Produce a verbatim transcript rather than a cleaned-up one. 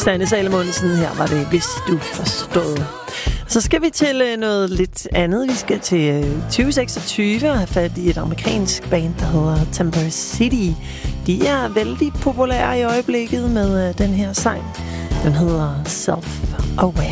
Sanne Salomonsen, her var det, hvis du forstod. Så skal vi til øh, noget lidt andet. Vi skal til øh, tyve seksogtyve og have fat i et amerikansk band, der hedder Temper City. De er vældig populære i øjeblikket med øh, den her sang. Den hedder Self-Aware.